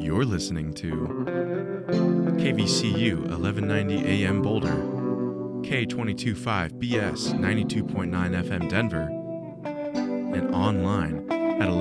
You're listening to KVCU 1190 AM Boulder, K225BS 92.9 FM Denver, and online